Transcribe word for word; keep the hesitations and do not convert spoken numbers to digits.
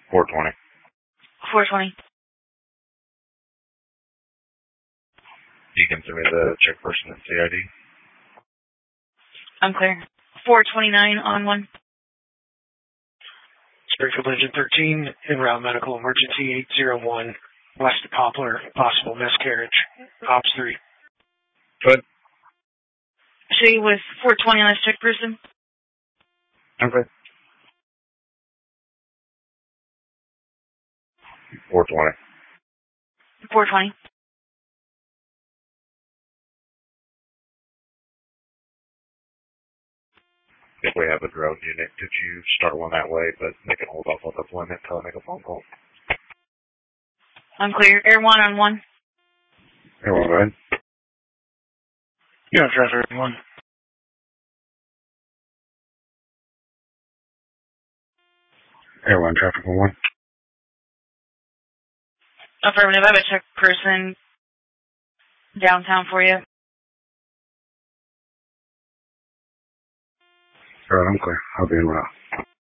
four twenty. four twenty. You can send me the check person and C I D. I'm clear. four twenty-nine on one. Springfield Engine thirteen, en route medical emergency eight zero one, west of Poplar, possible miscarriage. Ops three. Good. Show you with four twenty on this check person. Okay. four twenty. four twenty. If we have a drone unit, could you start one that way, but they can hold off on deployment until I make a phone call? I'm clear. Air one on one. Air one, go ahead. Yeah, traffic one. Air one, traffic on one. Affirmative. I have a check person downtown for you. Alright, I'm clear. I'll be in route.